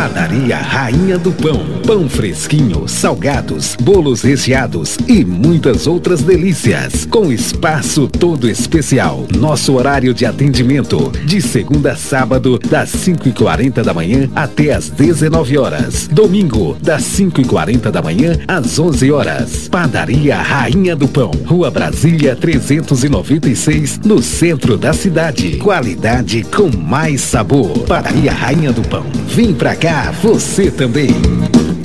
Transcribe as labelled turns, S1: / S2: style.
S1: Padaria Rainha do Pão. Pão fresquinho, salgados, bolos recheados e muitas outras delícias. Com espaço todo especial. Nosso horário de atendimento, de segunda a sábado, das 5h40 da manhã até as 19 horas. Domingo, das 5h40 da manhã às 11 horas. Padaria Rainha do Pão. Rua Brasília 396, no centro da cidade. Qualidade com mais sabor. Padaria Rainha do Pão. Vem pra cá, você também.